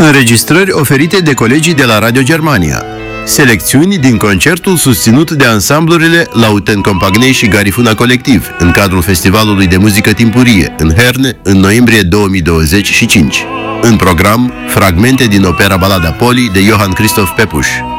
Înregistrări oferite de colegii de la Radio Germania. Selecțiuni din concertul susținut de ansamblurile Lauten Compagnei și Garifuna Colectiv în cadrul Festivalului de Muzică Timpurie în Herne în noiembrie 2025. În program, fragmente din opera Balada Poli de Johann Christoph Pepusch.